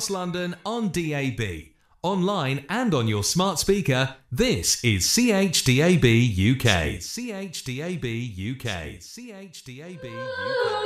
across London on DAB. Online and on your smart speaker, this is CHDAB UK. CHDAB UK. CHDAB UK.